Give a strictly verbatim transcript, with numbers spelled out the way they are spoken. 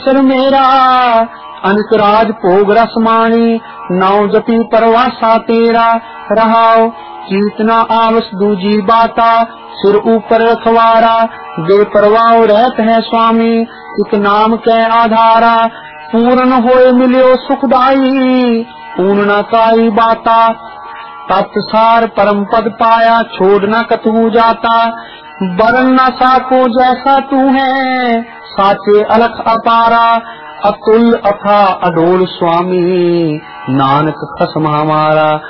Sir मेरा अनक राज भोग रसमानी, नाव जपी परवासा तेरा, रहाओ चीतना आवस दूजी बाता, सिर ऊपर रखवारा, बेपरवाह रहत है स्वामी, एक नाम के आधारा, पूर्ण होए मिलियो सुखदाई, पूर्ण काई बाता, तत्सार परम पद पाया, छोड़ न कतहु जाता, बरन न साको जैसा तू है, साचे अलख अपारा, अतुल अथा अडोल स्वामी, नानक खसम हमारा।